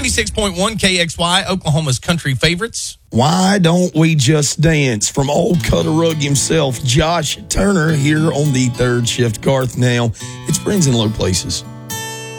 96.1 KXY, Oklahoma's country favorites. Why don't we just dance? From old Cutter Rug himself, Josh Turner, here on the third shift. Garth, now, it's Friends in Low Places.